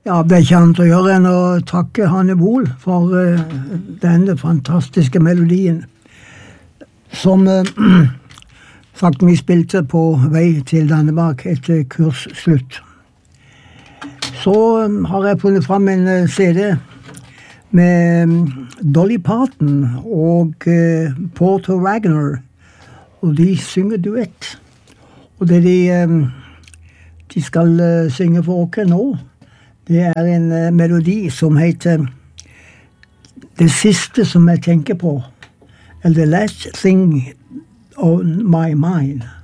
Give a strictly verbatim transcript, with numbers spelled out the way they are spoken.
Ja, det er ikke annet å gjøre enn å takke Hanne Bol for uh, denne fantastiske melodien, som uh, sagt vi spilte på vei til Dannemark etter kursslutt. Så um, har jeg funnet fram en uh, C D med um, Dolly Parton og uh, Porter Wagoner, og de synger duett. Og det de, um, de skal uh, synge for oss nå, det er en uh, melodi som heter Det siste som jeg tenker på, eller The Last Thing on My Mind.